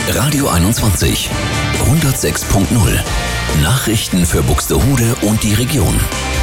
Radio 21 106.0 Nachrichten für Buxtehude und die Region.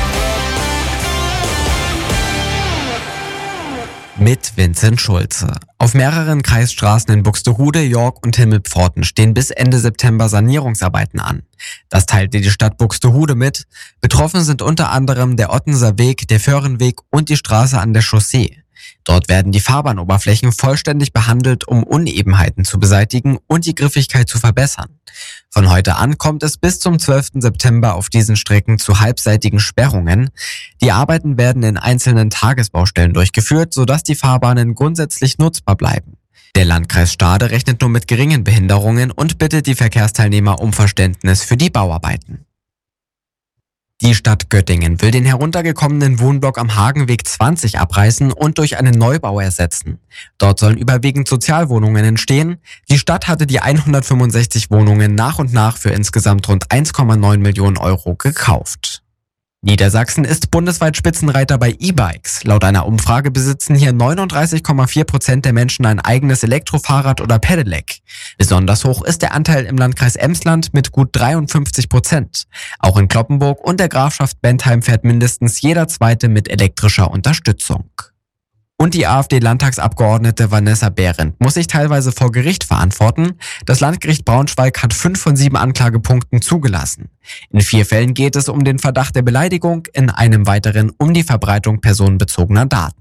Mit Vincent Schulze. Auf mehreren Kreisstraßen in Buxtehude, York und Himmelpforten stehen bis Ende September Sanierungsarbeiten an. Das teilte die Stadt Buxtehude mit. Betroffen sind unter anderem der Ottenser Weg, der Föhrenweg und die Straße an der Chaussee. Dort werden die Fahrbahnoberflächen vollständig behandelt, um Unebenheiten zu beseitigen und die Griffigkeit zu verbessern. Von heute an kommt es bis zum 12. September auf diesen Strecken zu halbseitigen Sperrungen. Die Arbeiten werden in einzelnen Tagesbaustellen durchgeführt, sodass die Fahrbahnen grundsätzlich nutzbar bleiben. Der Landkreis Stade rechnet nur mit geringen Behinderungen und bittet die Verkehrsteilnehmer um Verständnis für die Bauarbeiten. Die Stadt Göttingen will den heruntergekommenen Wohnblock am Hagenweg 20 abreißen und durch einen Neubau ersetzen. Dort sollen überwiegend Sozialwohnungen entstehen. Die Stadt hatte die 165 Wohnungen nach und nach für insgesamt rund 1,9 Millionen Euro gekauft. Niedersachsen ist bundesweit Spitzenreiter bei E-Bikes. Laut einer Umfrage besitzen hier 39,4% der Menschen ein eigenes Elektrofahrrad oder Pedelec. Besonders hoch ist der Anteil im Landkreis Emsland mit gut 53%. Auch in Cloppenburg und der Grafschaft Bentheim fährt mindestens jeder Zweite mit elektrischer Unterstützung. Und die AfD-Landtagsabgeordnete Vanessa Behrendt muss sich teilweise vor Gericht verantworten. Das Landgericht Braunschweig hat 5 von 7 Anklagepunkten zugelassen. In 4 Fällen geht es um den Verdacht der Beleidigung, in einem weiteren um die Verbreitung personenbezogener Daten.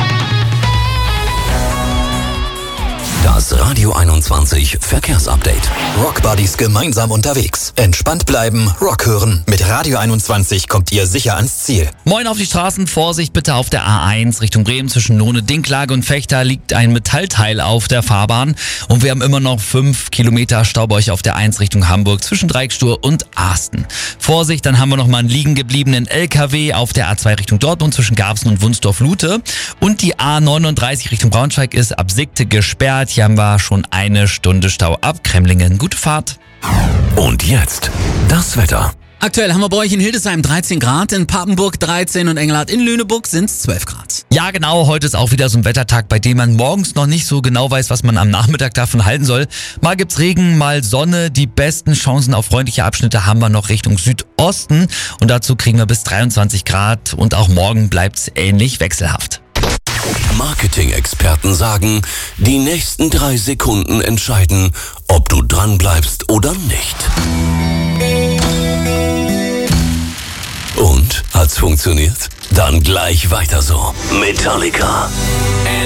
Das Radio 21 Verkehrsupdate. Rockbuddies gemeinsam unterwegs. Entspannt bleiben, Rock hören. Mit Radio 21 kommt ihr sicher ans Ziel. Moin auf die Straßen, Vorsicht bitte auf der A1 Richtung Bremen zwischen Lohne, Dinklage und Vechta liegt ein Metallteil auf der Fahrbahn und wir haben immer noch 5 Kilometer Stau bei euch auf der 1 Richtung Hamburg zwischen Dreieckstur und Ahsten. Vorsicht, dann haben wir noch mal einen liegen gebliebenen LKW auf der A2 Richtung Dortmund zwischen Garbsen und Wunsdorf-Lute und die A39 Richtung Braunschweig ist ab Sigte gesperrt. Hier haben wir schon 1 Stunde Stau ab Kremlingen. Gute Fahrt. Und jetzt das Wetter. Aktuell haben wir bei euch in Hildesheim 13 Grad, in Papenburg 13 und Engelhardt in Lüneburg sind es 12 Grad. Ja genau, heute ist auch wieder so ein Wettertag, bei dem man morgens noch nicht so genau weiß, was man am Nachmittag davon halten soll. Mal gibt's Regen, mal Sonne. Die besten Chancen auf freundliche Abschnitte haben wir noch Richtung Südosten und dazu kriegen wir bis 23 Grad und auch morgen bleibt's ähnlich wechselhaft. Marketing-Experten sagen, die nächsten 3 Sekunden entscheiden, ob du dran bleibst oder nicht. Und? Hat's funktioniert? Dann gleich weiter so. Metallica.